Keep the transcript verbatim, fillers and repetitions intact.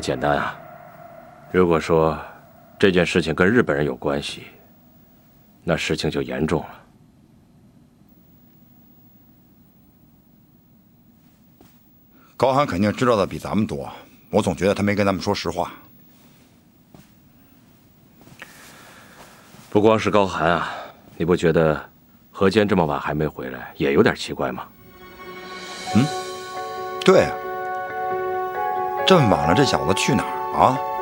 简单啊。如果说这件事情跟日本人有关系，那事情就严重了。 高寒肯定知道的比咱们多，我总觉得他没跟咱们说实话。 不光是高寒啊，你不觉得何坚这么晚还没回来，也有点奇怪吗？ 嗯，对啊，这么晚了，这小子去哪儿啊？